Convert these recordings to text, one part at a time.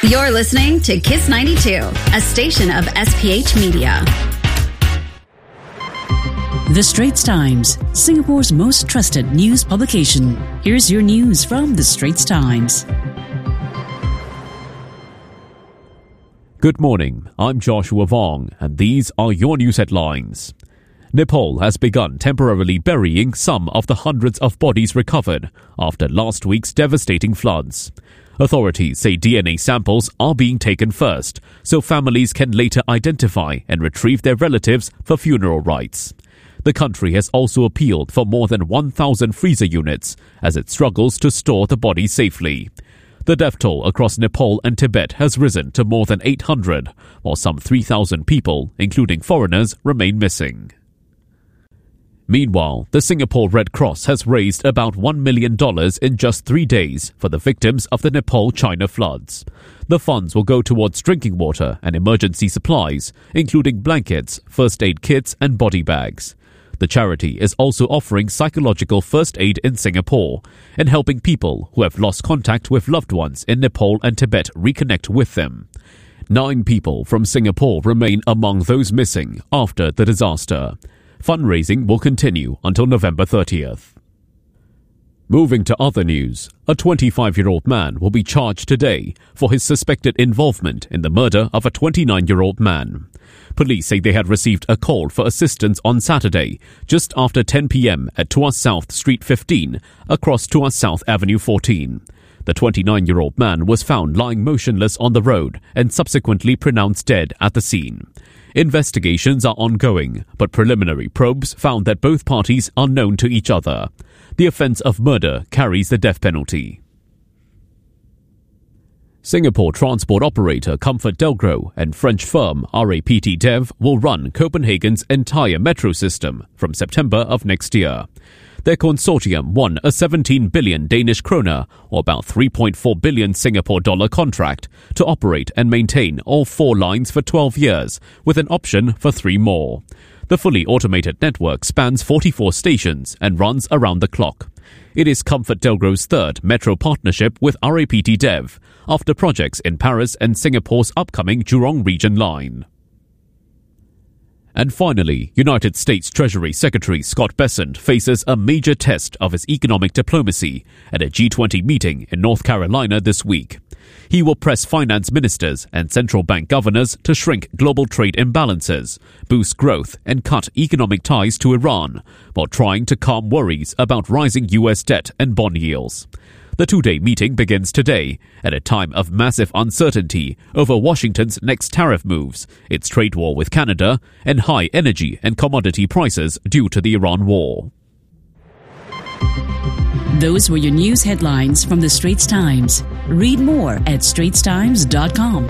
You're listening to Kiss 92, a station of SPH Media. The Straits Times, Singapore's most trusted news publication. Here's your news from The Straits Times. Good morning, I'm Joshua Vong, and these are your news headlines. Nepal has begun temporarily burying some of the hundreds of bodies recovered after last week's devastating floods. Authorities say DNA samples are being taken first, so families can later identify and retrieve their relatives for funeral rites. The country has also appealed for more than 1,000 freezer units as it struggles to store the bodies safely. The death toll across Nepal and Tibet has risen to more than 800, while some 3,000 people, including foreigners, remain missing. Meanwhile, the Singapore Red Cross has raised about $1 million in just 3 days for the victims of the Nepal-China floods. The funds will go towards drinking water and emergency supplies, including blankets, first aid kits and body bags. The charity is also offering psychological first aid in Singapore and helping people who have lost contact with loved ones in Nepal and Tibet reconnect with them. 9 people from Singapore remain among those missing after the disaster. Fundraising will continue until November 30th. Moving to other news, a 25-year-old man will be charged today for his suspected involvement in the murder of a 29-year-old man. Police say they had received a call for assistance on Saturday, just after 10 p.m. at Tuas South Street 15, across Tuas South Avenue 14. The 29-year-old man was found lying motionless on the road and subsequently pronounced dead at the scene. Investigations are ongoing, but preliminary probes found that both parties are known to each other. The offence of murder carries the death penalty. Singapore transport operator ComfortDelGro and French firm RAPT Dev will run Copenhagen's entire metro system from September of next year. Their consortium won a 17 billion Danish kroner, or about 3.4 billion Singapore dollar contract, to operate and maintain all 4 lines for 12 years, with an option for 3 more. The fully automated network spans 44 stations and runs around the clock. It is ComfortDelGro's third metro partnership with RAPT Dev, after projects in Paris and Singapore's upcoming Jurong region line. And finally, United States Treasury Secretary Scott Bessent faces a major test of his economic diplomacy at a G20 meeting in North Carolina this week. He will press finance ministers and central bank governors to shrink global trade imbalances, boost growth and cut economic ties to Iran, while trying to calm worries about rising U.S. debt and bond yields. The 2-day meeting begins today, at a time of massive uncertainty over Washington's next tariff moves, its trade war with Canada, and high energy and commodity prices due to the Iran war. Those were your news headlines from The Straits Times. Read more at straitstimes.com.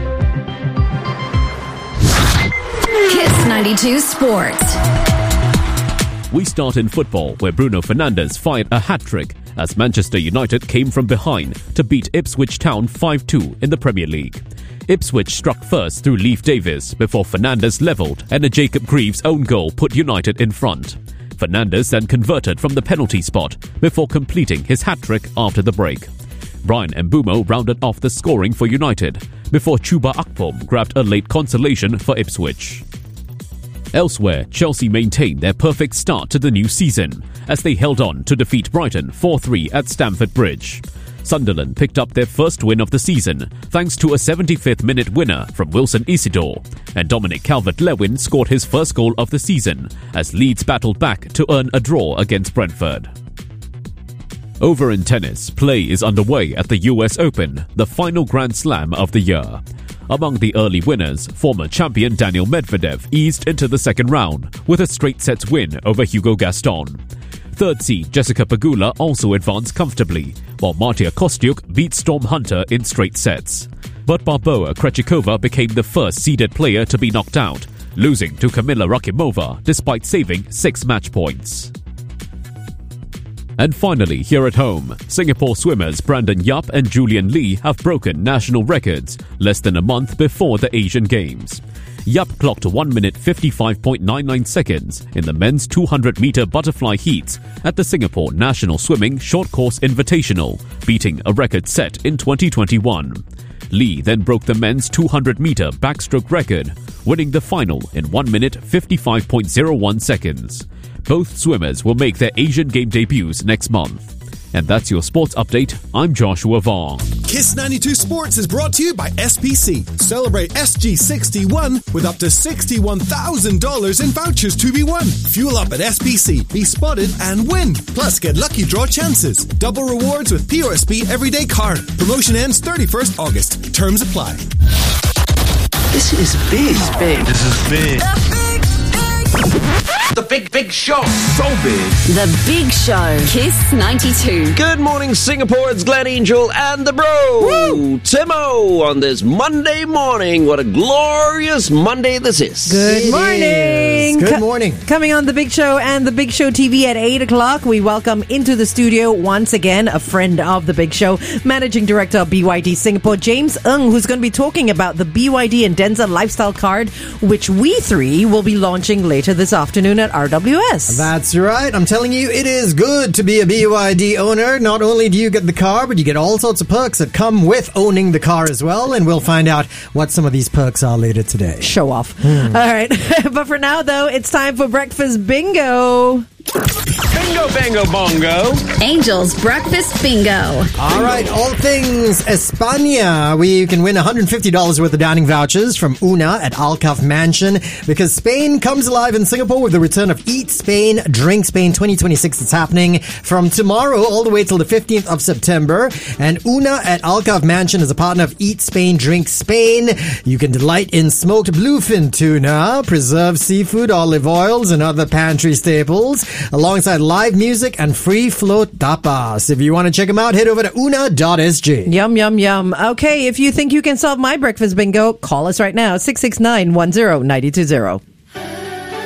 Kiss 92 Sports. We start in football, where Bruno Fernandes fired a hat-trick as Manchester United came from behind to beat Ipswich Town 5-2 in the Premier League. Ipswich struck first through Leif Davis before Fernandes levelled, and a Jacob Greaves own goal put United in front. Fernandes then converted from the penalty spot before completing his hat-trick after the break. Brian Mbeumo rounded off the scoring for United before Chuba Akpom grabbed a late consolation for Ipswich. Elsewhere, Chelsea maintained their perfect start to the new season as they held on to defeat Brighton 4-3 at Stamford Bridge. Sunderland picked up their first win of the season thanks to a 75th-minute winner from Wilson Isidore, and Dominic Calvert-Lewin scored his first goal of the season as Leeds battled back to earn a draw against Brentford. Over in tennis, play is underway at the US Open, the final Grand Slam of the year. Among the early winners, former champion Daniil Medvedev eased into the second round with a straight sets win over Hugo Gaston. Third seed Jessica Pegula also advanced comfortably, while Martia Kostyuk beat Storm Hunter in straight sets. But Barbora Krejcikova became the first seeded player to be knocked out, losing to Kamila Rakimova despite saving 6 match points. And finally, here at home, Singapore swimmers Brandon Yap and Julian Lee have broken national records less than a month before the Asian Games. Yap clocked 1 minute 55.99 seconds in the men's 200-meter butterfly heats at the Singapore National Swimming Short Course Invitational, beating a record set in 2021. Lee then broke the men's 200-meter backstroke record, winning the final in 1 minute 55.01 seconds. Both swimmers will make their Asian Game debuts next month. And that's your sports update. I'm Joshua Vaughn. Kiss 92 Sports is brought to you by SPC. Celebrate SG61 with up to $61,000 in vouchers to be won. Fuel up at SPC, be spotted and win. Plus, get lucky draw chances. Double rewards with POSB Everyday Card. Promotion ends 31st August. Terms apply. This is big. This is big. The big show. So big. The Big Show. Kiss 92. Good morning, Singapore. It's Glenn Angel and the bro. Woo! Timo on this Monday morning. What a glorious Monday this is. Good morning. Good morning. Coming on The Big Show and The Big Show TV at 8 o'clock, we welcome into the studio once again a friend of The Big Show, Managing Director of BYD Singapore, James Ng, who's going to be talking about the BYD and Denza Lifestyle Card, which we three will be launching later this afternoon at RWS. That's right. I'm telling you, it is good to be a BYD owner. Not only do you get the car, but you get all sorts of perks that come with owning the car as well. And we'll find out what some of these perks are later today. Show off. All right. But for now, though, it's time for Breakfast Bingo. Bingo, bango, bongo. Angel's Breakfast Bingo. All right, all things España. We can win $150 worth of dining vouchers from Una at Alcaf Mansion because Spain comes alive in Singapore with the return of Eat Spain, Drink Spain 2026. It's happening from tomorrow all the way till the 15th of September. And Una at Alcaf Mansion is a partner of Eat Spain, Drink Spain. You can delight in smoked bluefin tuna, preserved seafood, olive oils, and other pantry staples, alongside live music and free flow tapas. If you want to check them out, head over to una.sg. Yum, yum, yum. Okay, if you think you can solve my breakfast bingo, call us right now, 669-10-920.